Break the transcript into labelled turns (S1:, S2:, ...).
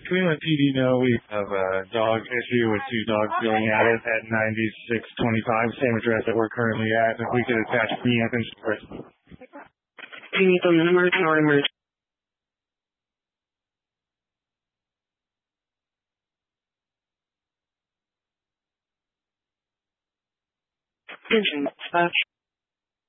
S1: Can we let PD know we have a dog issue with two dogs going at it at 9625, same address that we're currently at? If we could attach Anthony's first.
S2: Do you need the number or emergency? Attention, dispatch.